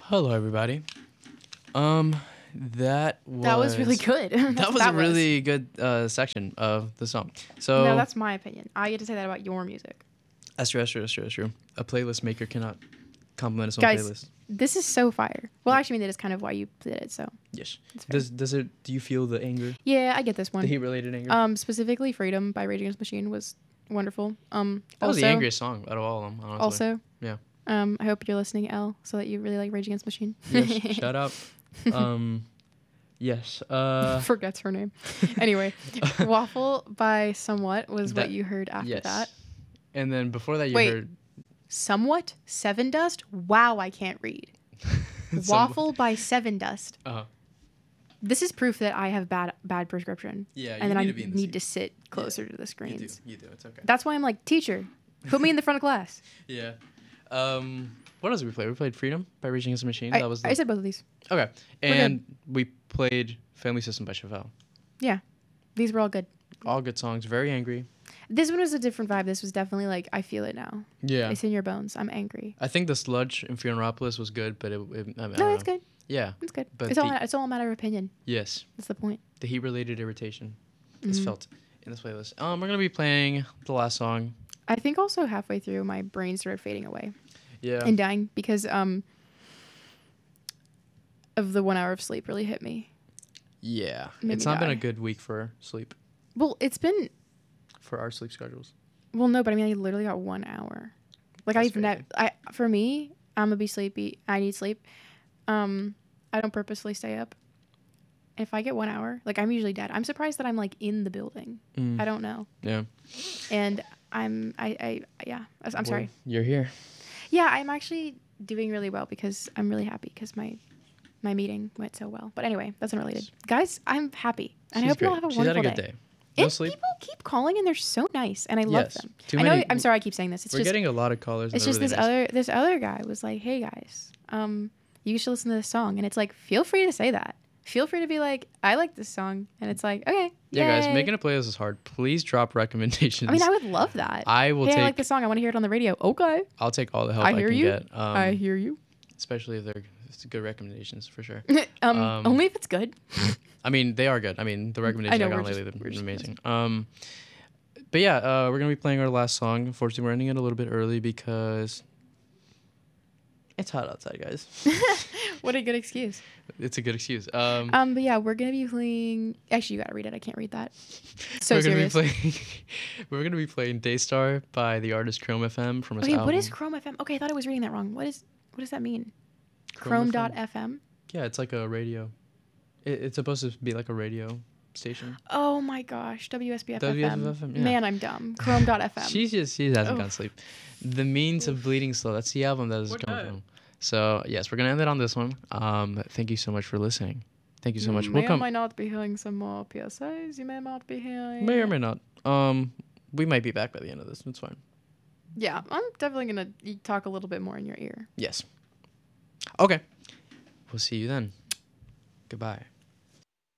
Hello, everybody. That was really good. That was a really good section of the song. So No, that's my opinion. I get to say that about your music. That's true. A playlist maker cannot compliment his own Guys, playlist. this is so fire. Well, actually, that is kind of why you did it. So Yes. Does it? Do you feel the anger? yeah, I get this one. The heat-related anger. Specifically, "Freedom" by Rage Against the Machine was wonderful. That was the angriest song out of all of them. Honestly. Also, yeah. I hope you're listening, Elle, so that you really like Rage Against the Machine. Yes. Shout out. Yes. Forgets her name. Anyway, "Waffle" by Somewhat was what you heard after that. And then before that, you heard Somewhat? Seven Dust? Wow, I can't read. "Waffle" by Seven Dust. This is proof that I have bad prescription. Yeah, and then I need to sit closer to the screens. You do. It's okay. That's why I'm like, teacher, put me in the front of class. Yeah. What else did we play? We played "Freedom" by Rage Against the Machine. I said both of these. Okay. And we played "Family System" by Chevelle. Yeah. These were all good. All good songs. Very angry. This one was a different vibe. This was definitely like, I feel it now. Yeah. It's in your bones. I'm angry. I think the sludge in Funeralopolis was good, but no, it's good. Yeah. It's good. But it's all a matter of opinion. Yes. That's the point. The heat-related irritation is felt in this playlist. We're going to be playing the last song. I think also halfway through, my brain started fading away. Yeah. And dying because of the 1 hour of sleep really hit me. Yeah. It's not been a good week for sleep. Well, it's been... For our sleep schedules. Well, no, but I mean, I literally got 1 hour. Like, for me, I'm gonna be sleepy. I need sleep. I don't purposely stay up. If I get 1 hour, like, I'm usually dead. I'm surprised that I'm, like, in the building. I don't know. Yeah. And I'm sorry. You're here. Yeah, I'm actually doing really well because I'm really happy because my meeting went so well. But anyway, that's unrelated. Guys, I'm happy. And I hope you all have a wonderful day. She's had a good day. And people keep calling and they're so nice and I love them. I'm sorry I keep saying this. We're getting a lot of callers. It's just really this other guy was like, "Hey guys, you should listen to this song." And it's like, feel free to say that. Feel free to be like, "I like this song." And it's like, okay. Yeah, guys, making a playlist is hard. Please drop recommendations. I mean, I would love that. I like this song. I want to hear it on the radio. Okay. I'll take all the help I can get. I hear you. Especially if they're good recommendations for sure. Only if it's good. I mean, they are good. I mean, the recommendations I got lately have been amazing. But yeah, we're going to be playing our last song. Unfortunately, we're ending it a little bit early because it's hot outside, guys. What a good excuse. It's a good excuse. But yeah, we're going to be playing... Actually, you got to read it. I can't read that. So serious. We're going to be playing Daystar by the artist Chrome FM from his album. What is Chrome FM? Okay, I thought I was reading that wrong. What does that mean? Chrome.fm? Yeah, it's like a radio. It's supposed to be like a radio station. Oh my gosh, WSBF FM. Yeah. Man, I'm dumb. Chrome.fm. She hasn't gone to sleep. The Means of Bleeding Slow. That's the album that is coming from. So yes, we're gonna end it on this one. Thank you so much for listening. Thank you so much. May or may not be hearing some more PSAs. You may not be hearing. May or may not. We might be back by the end of this. It's fine. Yeah, I'm definitely gonna talk a little bit more in your ear. Yes. Okay. We'll see you then. Goodbye.